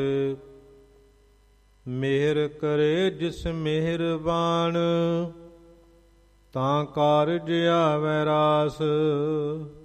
ਮਿਹਰ ਕਰੇ ਜਿਸ ਮਿਹਰਬਾਨ, ਤਾਂ ਕਾਰਜ ਆਵੈ ਰਾਸ।